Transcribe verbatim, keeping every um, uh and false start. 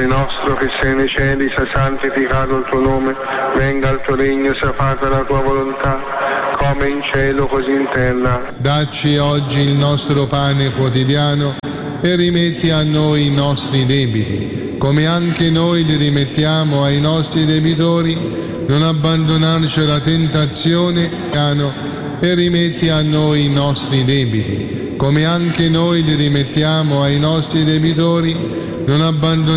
Padre nostro che sei nei cieli, sia santificato il tuo nome, venga il tuo regno, sia fatta la tua volontà, come in cielo così in terra. Dacci oggi il nostro pane quotidiano e rimetti a noi i nostri debiti, come anche noi li rimettiamo ai nostri debitori. Non abbandonarci alla tentazione, e rimetti a noi i nostri debiti, come anche noi li rimettiamo ai nostri debitori. Non abbandonarci